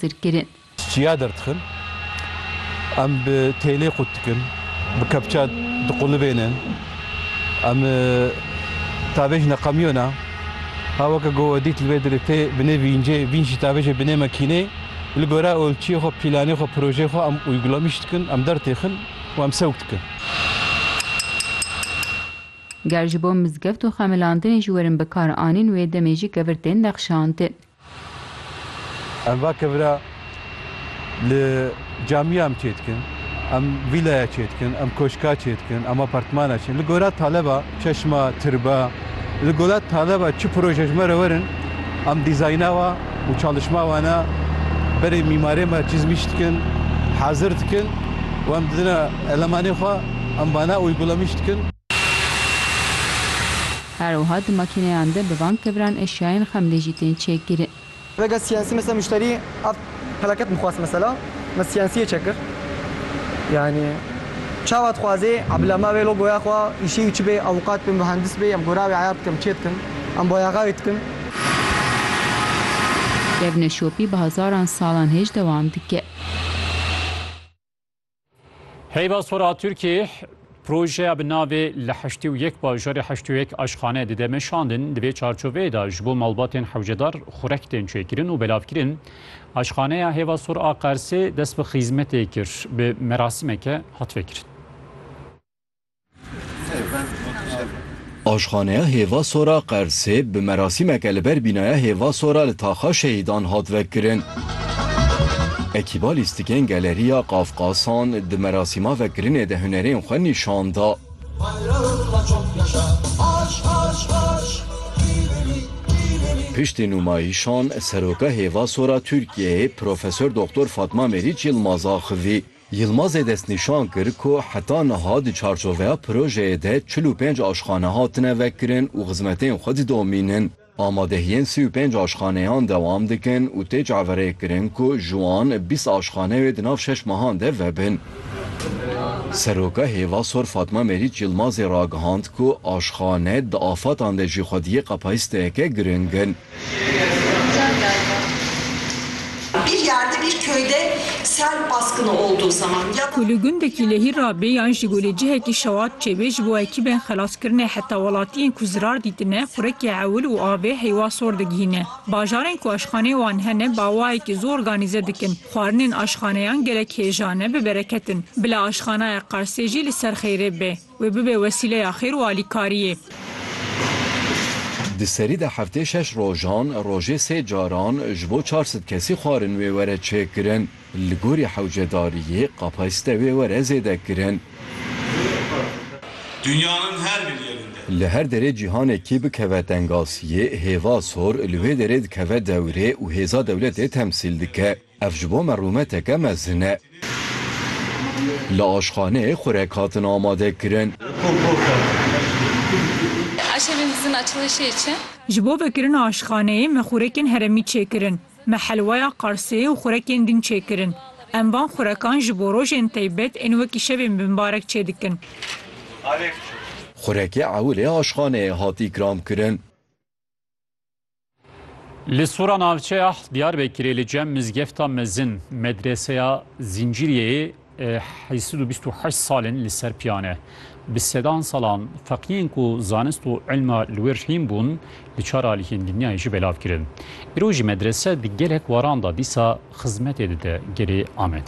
hazırkirin. Çiya dertxin, em bi têlê qut dikin, bi kepça diqulibênin, em tavêjina kamyona, hawaka govadî li vê derê tê binê vîncê, vîn jî tavêjê binê makînê, li gora olçiyê xwe, plânê xwe, projeyê xwe em uygulamış dikin, em dertêxin û em sewk dikin. Ger ji bo mizgeft û xemilandinê ji werin bikar anîn wê demê jî kevir tên nexşandin. Em va kevira li camiya em çê dikin, em vîlaya çê dikin, em koşka çê dikin, em apartmana çê. Li gora taleba, çeşma, tirba, li gora taleba çi proje ji me re werin, em dîzayna wa û çalışma wana berê mîmarê me çizmiş dikin, hazir dikin û em didine elemanê xwe em bana uygulamış dikin. Her wiha di makîneyan de bi van keviran eşyayên xemlê jî tên çêkirin. Vega siyasi mesela müşteri at felaket mixwast mesela siyasiye çekir. Yani çavat xwazê abilama ve logoya xwa işê içi be avukat be mühendis be em gora ve ayat kem çetkin em boyaga etkin. Devne şopî bi hezaran salan hêj dewam dike. Heyva sora Türkiye projeya bi navê li 81 bajarê 81 aşxane di Demeşandin di vê çarçoveyê de ji bo malbatên hewcedar xurek tên çêkirin û belavkirin. Aşxaneya Hêvasor a Qersê dest bi xîzmetê kir, bi merasimeke hat vekirin. Aşxaneya Hêvasor a Qersê bi merasimeke li ber bînaya Hêvasor li taxa şehîdan hat vekirin. Ekîba lîstikên galeriya Qafqasan di merasîma vekirinê de hunerên xwe nîşan da. Piştî nûmayîşan Seroka Hêvasora Tirkiyeyê Profesör Doktor Fatma Meriç Yılmaz axivî. Yılmazê destnîşan kir ku heta niha di çarçoveya projeyê de 45 aşxane hatine vekirin û xizmetên xwe didomînin. Amadehiyên 35 aşxaneyan dewam dikin û tê caverê kirin ku ji wan 20 aşxane wê di nav 6 mehan de vebin. Seroka Hêvasor Fatma Meriç Yılmazê ragihand ku aşxane di afatan de jî xwediyê kapasiteyeke giringin. Bir yerde bir köyde sel baskını olduğu zaman ya Kulugundeki lehî rabê yan ji golê cihekî şewat çêbê ji bo ekîbên xelaskirinê heta welatiyên ku zirar dîtine xurekê ewil û avê Hêvasor digihîne. Bajarên ku aşxanê wan hene bawayekî zor organize dikin. Xwarinên aşxaneyan gelek hêjane bi bereketin. Bila aşxanaya Qersê jî li ser xêrê be wê bibe wesîleya xêr û alîkariyê. Di serî de heftê 6 rojan rojê 3 caran ji bo 400 kesî xwarin wê were çêkirin. Li gorî hewcedariyê kapasite wê were zêde kirin. Dünyanın her bir yerinde. Li her derê cîhanekî bikeve dengasiyê Hêvasor li wê derê dikeve dewrê û hêza dewletê temsîl dike. Ev ji bo merûmeteke mezin e. Li aşxaneyê xurek hatin amade kirin. Aşevimizin açılışı için Ji bo vekirina aşxaneyê me xurekên heremî çêkirin. Me helwaya Qersê û xurekên din çêkirin. Em van xurekan ji bo rojên taybet ên wekî şevên binbarek çê dikin. Xurekê ewilê aşxaneyê hat îkram kirin. Li Sura navçeya Diyarbekirê li cem mizgefta mezin medreseya Zinciriyeyê 28 salên li ser piyane. Bi sedan salan feqiyên ku zanist û ilma li wê rihîn bûn li çar alîhên dinyayê jî belav kirin. Îro jî medrese di gelek waran da dîsa xizmetê dide gerê Amedê.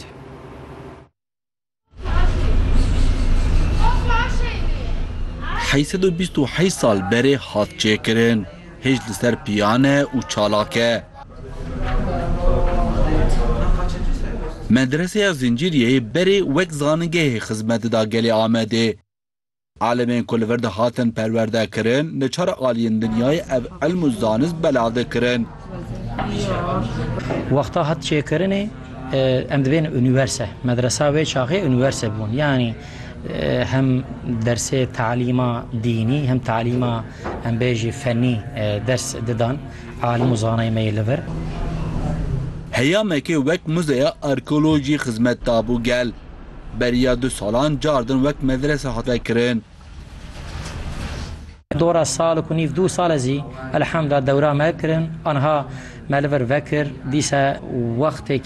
Heyset û 28 sal berê hat çêkirin. Hêj li ser piyane û çalake. Medreseya Zinciriyeyê berê wek zanîngehê xizmet da gelê Amedê. Alemên ku li vir de hatin perwerde kirin, li çar aliyên dinyayê ev ilm û zanist belav dikirin. Wexta hat çêkirinê em dibêne üniverse. Medresa wê çaxê üniverse bûn. Yani hem dersê talîma dînî hem talîma em bêjî fenî ders didan alim û zanayê me li vir. Heyamekê wek muzeya arkeolojî xizmet da bû gel. Beriya 2 salan cardin wek medrese hat vekirin. Dora sal ku nîv 2 sal zî elhamdülillah dewra me kirin. Anha me li vir vekir dîsa wextê